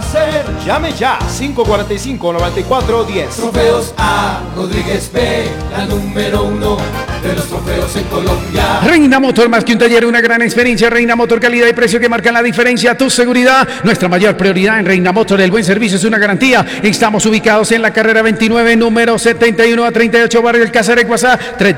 hacer. Llame ya, 545-9410. Trofeos A. Rodríguez P, la número 1 de los trofeos en Colombia. Reina Motor, más que un taller, una gran experiencia. Reina Motor, calidad y precio que marcan la diferencia. Tu seguridad, nuestra mayor prioridad en Reina Motor. El buen servicio es una garantía. Estamos ubicados en la carrera 29, número 71 a 38, barrio El Casareguasá,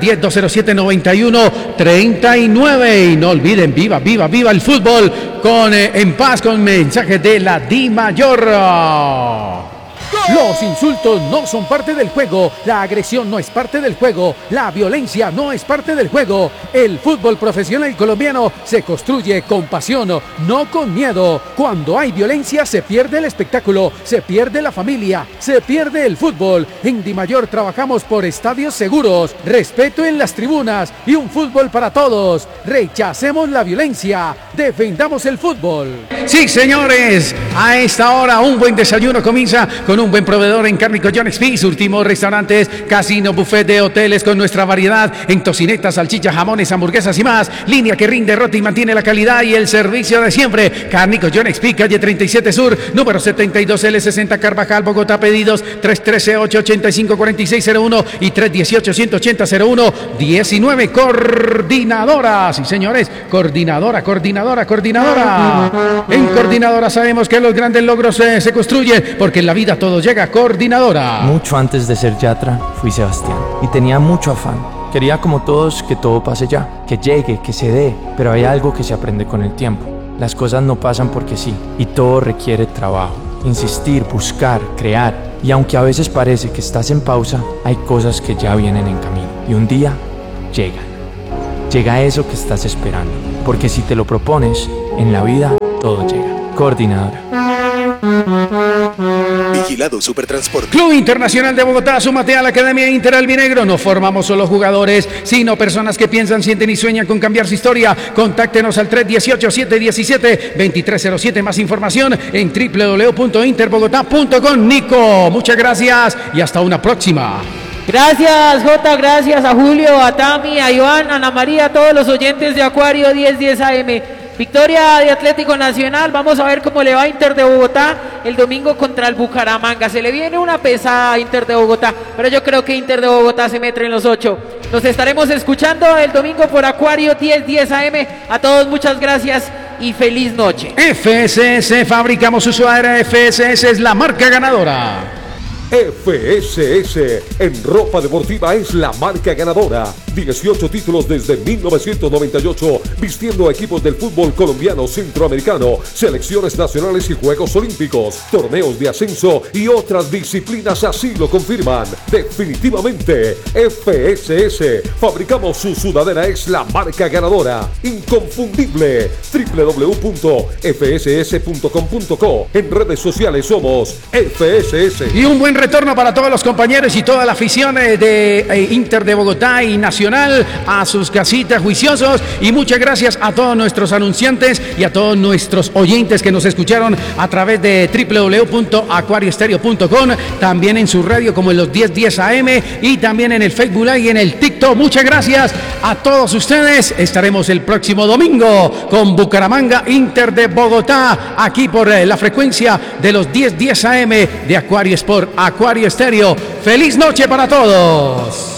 310-207-9139. Y no olviden, viva el fútbol en paz, con mensaje de la Di Mayor. Los insultos no son parte del juego, la agresión no es parte del juego, la violencia no es parte del juego. El fútbol profesional colombiano se construye con pasión, no con miedo. Cuando hay violencia se pierde el espectáculo, se pierde la familia, se pierde el fútbol. En Di Mayor trabajamos por estadios seguros, respeto en las tribunas y un fútbol para todos. Rechacemos la violencia, defendamos el fútbol. Sí, señores, a esta hora un buen desayuno comienza con un buen proveedor en Cárnico John Express. Surtimos restaurantes, casino, buffet de hoteles con nuestra variedad en tocinetas, salchichas, jamones, hamburguesas y más. Línea que rinde, rota y mantiene la calidad y el servicio de siempre. Cárnico John Express, calle 37 Sur, número 72L60 Carvajal, Bogotá. Pedidos 313-885-4601 y 318-180-01-19. Coordinadora, sí señores, coordinadora. En Coordinadora sabemos que los grandes logros se construyen, porque en la vida todo llega. Coordinadora. Mucho antes de ser Yatra, fui Sebastián y tenía mucho afán. Quería, como todos, que todo pase ya, que llegue, que se dé, pero hay algo que se aprende con el tiempo. Las cosas no pasan porque sí, y todo requiere trabajo, insistir, buscar, crear. Y aunque a veces parece que estás en pausa, hay cosas que ya vienen en camino. Y un día llegan. Llega eso que estás esperando, porque si te lo propones, en la vida todo llega. Coordinadora. Vigilado Supertransporte. Club Internacional de Bogotá, súmate a la Academia Inter Albinegro. No formamos solo jugadores, sino personas que piensan, sienten y sueñan con cambiar su historia. Contáctenos al 318-717-2307. Más información en www.interbogotá.com. Nico, muchas gracias y hasta una próxima. Gracias, Jota, gracias a Julio, a Tami, a Iván, a Ana María, a todos los oyentes de Acuario 1010 AM. Victoria de Atlético Nacional. Vamos a ver cómo le va a Inter de Bogotá el domingo contra el Bucaramanga. Se le viene una pesada a Inter de Bogotá, pero yo creo que Inter de Bogotá se mete en los 8. Nos estaremos escuchando el domingo por Acuario 1010 AM. A todos muchas gracias y feliz noche. FSS, fabricamos su suadera. FSS es la marca ganadora. FSS en ropa deportiva es la marca ganadora. 18 títulos desde 1998, vistiendo a equipos del fútbol colombiano, centroamericano, selecciones nacionales y Juegos Olímpicos, torneos de ascenso y otras disciplinas así lo confirman. Definitivamente, FSS, fabricamos su sudadera, es la marca ganadora. Inconfundible. www.fss.com.co. En redes sociales somos FSS. Y un buen retorno para todos los compañeros y toda la afición de Inter de Bogotá y Nacional a sus casitas juiciosos. Y muchas gracias a todos nuestros anunciantes y a todos nuestros oyentes que nos escucharon a través de www.acuarioestereo.com, también en su radio como en los 1010 AM y también en el Facebook Live y en el TikTok. Muchas gracias a todos ustedes. Estaremos el próximo domingo con Bucaramanga Inter de Bogotá, aquí por la frecuencia de los 1010 AM de Acuario Sport, Acuario Estéreo. ¡Feliz noche para todos!